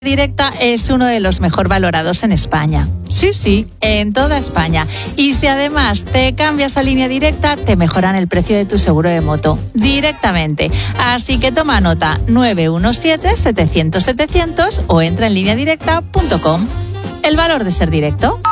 Directa es uno de los mejor valorados en España. Sí, en toda España. Y si además te cambias a Línea Directa, te mejoran el precio de tu seguro de moto directamente. Así que toma nota, 917-700-700 o entra en lineadirecta.com. El valor de ser directo.